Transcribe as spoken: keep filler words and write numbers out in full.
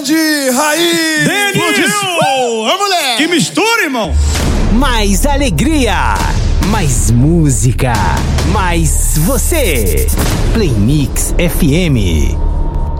De raiz! Denis! Vamos, moleque! Que mistura, irmão! Mais alegria, mais música, mais você. Play Mix F M.